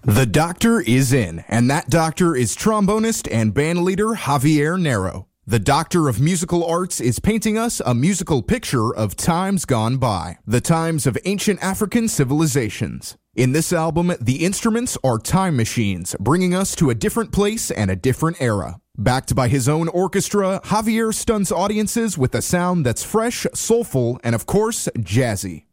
The doctor is in, and that doctor is trombonist and bandleader Javier Narro. The Doctor of Musical Arts is painting us a musical picture of times gone by, the times of ancient African civilizations. In this album, the instruments are time machines, bringing us to a different place and a different era. Backed by his own orchestra, Javier stuns audiences with a sound that's fresh, soulful, and of course, jazzy.